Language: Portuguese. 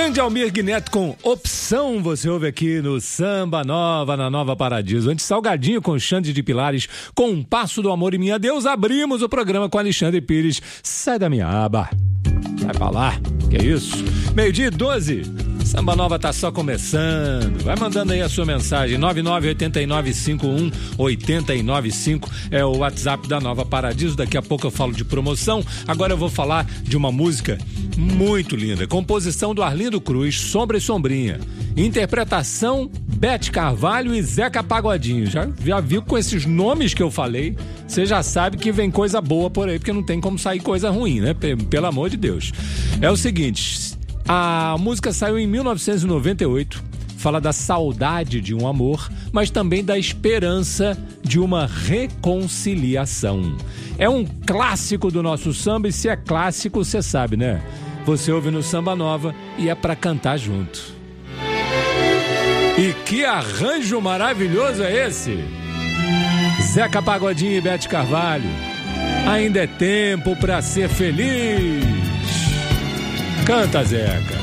Grande Almir Neto com Opção, você ouve aqui no Samba Nova, na Nova Paradiso. Antes, Salgadinho com Xande de Pilares, com Um Passo do Amor e Minha Deus, abrimos o programa com Alexandre Pires. Sai da minha aba. Vai pra lá, que é isso? 12:12. Samba Nova tá só começando. Vai mandando aí a sua mensagem. 998951-895 é o WhatsApp da Nova Paradiso. Daqui a pouco eu falo de promoção. Agora eu vou falar de uma música muito linda. Composição do Arlindo Cruz, Sombra e Sombrinha. Interpretação, Bete Carvalho e Zeca Pagodinho. Já viu com esses nomes que eu falei? Você já sabe que vem coisa boa por aí, porque não tem como sair coisa ruim, né? Pelo amor de Deus. É o seguinte... A música saiu em 1998, fala da saudade de um amor, mas também da esperança de uma reconciliação. É um clássico do nosso samba e se é clássico, você sabe, né? Você ouve no Samba Nova e é pra cantar junto. E que arranjo maravilhoso é esse? Zeca Pagodinho e Bete Carvalho. Ainda é tempo pra ser feliz. Canta, Zeca.